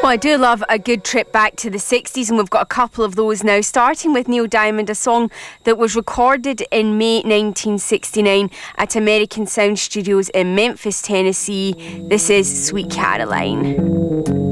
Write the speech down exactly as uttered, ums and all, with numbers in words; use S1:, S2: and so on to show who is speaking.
S1: Well, I do love a good trip back to the sixties, and we've got a couple of those now, starting with Neil Diamond, a song that was recorded in May nineteen sixty-nine at American Sound Studios in Memphis, Tennessee. This is Sweet Caroline.